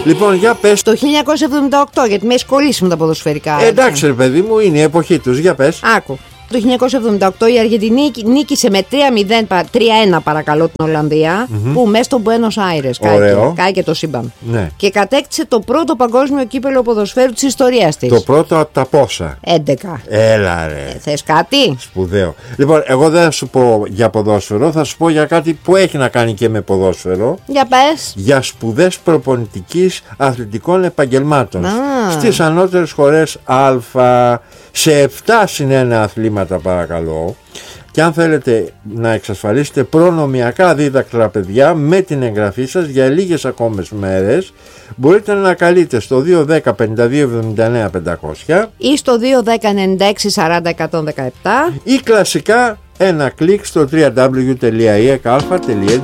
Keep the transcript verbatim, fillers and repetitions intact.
Λοιπόν, για πες. Το χίλια εννιακόσια εβδομήντα οκτώ, γιατί με έχει κολλήσει με τα ποδοσφαιρικά. Ε, εντάξει, ρε παιδί μου, είναι η εποχή τους. Για πες. Άκου. Το χίλια εννιακόσια εβδομήντα οκτώ η Αργεντινή νίκησε με τρία μηδέν, τρία ένα παρακαλώ την Ολλανδία, mm-hmm. που μέσα στο Buenos Aires κάηκε το σύμπαν. Ναι. Και κατέκτησε το πρώτο παγκόσμιο κύπελο ποδοσφαίρου της ιστορίας της. Το πρώτο από τα πόσα? έντεκα. Έλα ρε. Ε, θες κάτι? Σπουδαίο. Λοιπόν, εγώ δεν θα σου πω για ποδόσφαιρο, θα σου πω για κάτι που έχει να κάνει και με ποδόσφαιρο. Για πες. Για σπουδές προπονητικής αθλητικών επαγγελμάτων. Α. Στις ανώτερες χωρές Α, σε επτά συν ένα αθλήματα παρακαλώ. Και αν θέλετε να εξασφαλίσετε προνομιακά δίδακτρα παιδιά με την εγγραφή σας για λίγες ακόμες μέρες, μπορείτε να ανακαλείτε στο δύο δέκα πενήντα δύο εβδομήντα εννέα πεντακόσια ή στο δύο δέκα ενενήντα έξι σαράντα εκατόν δεκαεπτά ή κλασικά ένα κλικ στο double-u double-u double-u τελεία ι εκ α τελεία τζι.